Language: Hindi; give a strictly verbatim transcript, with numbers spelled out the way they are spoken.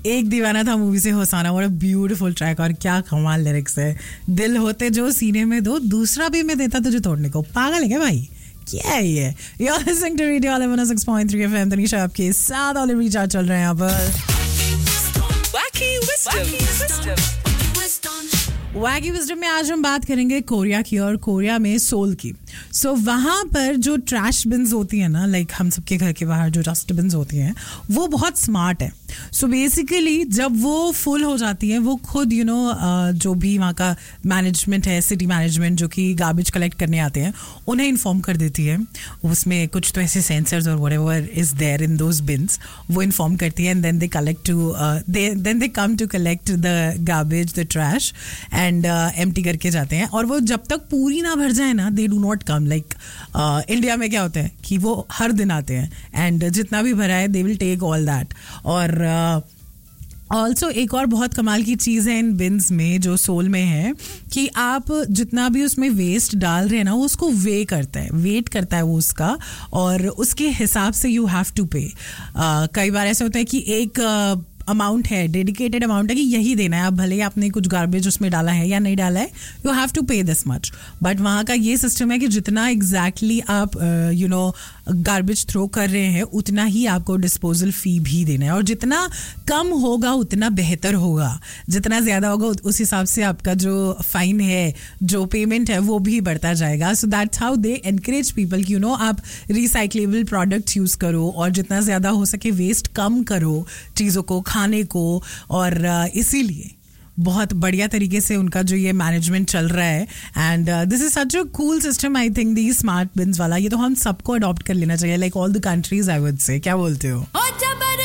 एक दीवाना था मूवी से होसाना, व्हाट अ ब्यूटीफुल ट्रैक और क्या कमाल लिरिक्स है. दिल होते जो सीने में दो, दूसरा भी मैं देता तुझे तोड़ने को. पागल है क्या भाई? क्या है ये? You're listening to Radio one oh six point three F M. Tanisha आपके साथ ऑल रिचार्ज चल रहे हैं यहाँ पर. Wacky Wisdom. वैगी विजडम में आज हम बात करेंगे कोरिया की और कोरिया में सोल की. सो so, वहाँ पर जो ट्रैश बिन्स होती है ना, लाइक हम सबके घर के बाहर जो डस्टबिन्स होती हैं, वो बहुत स्मार्ट है. सो so बेसिकली जब वो फुल हो जाती है, वो खुद you you no know, uh, जो भी वहाँ का मैनेजमेंट है, सिटी मैनेजमेंट जो कि गार्बेज कलेक्ट करने आते हैं, उन्हें इन्फॉर्म कर देती है. उसमें कुछ तो ऐसे सेंसर्स और whatever is there in those beans, वो इन्फॉर्म करती है. And then they collect to they then they come to collect the garbage, the trash, and empty करके जाते हैं. और वो जब तक पूरी ना भर जाए ना, they do not come. Like India में क्या होता है कि वो हर दिन आते हैं एंड जितना भी भरा है they will take all that. और ऑल्सो uh, एक और बहुत कमाल की चीज़ है इन बिन्स में जो सोल में है कि आप जितना भी उसमें वेस्ट डाल रहे हैं ना, वो उसको वे करता है, वेट करता है वो उसका, और उसके हिसाब से यू हैव टू पे. कई बार ऐसा होता है कि एक uh, अमाउंट है, डेडिकेटेड अमाउंट है कि यही देना है. आप भले ही आपने कुछ गार्बेज उसमें डाला है या नहीं डाला है, यू हैव टू पे दिस मच. बट वहाँ का ये सिस्टम है कि जितना एग्जैक्टली exactly आप यू नो गार्बेज थ्रो कर रहे हैं, उतना ही आपको डिस्पोजल फ़ी भी देना है. और जितना कम होगा उतना बेहतर होगा, जितना ज़्यादा होगा उस हिसाब से आपका जो फाइन है, जो पेमेंट है, वो भी बढ़ता जाएगा. So that's how they encourage people कि यू नो आप रिसाइक्लेबल प्रोडक्ट्स यूज़ करो और जितना ज़्यादा हो सके वेस्ट कम करो चीज़ों को, खाने को. और इसीलिए बहुत बढ़िया तरीके से उनका जो ये मैनेजमेंट चल रहा है. And this is such a cool system. I think the smart beans वाला ये तो हम सबको अडॉप्ट कर लेना चाहिए, like all the countries I would say. क्या बोलते हो?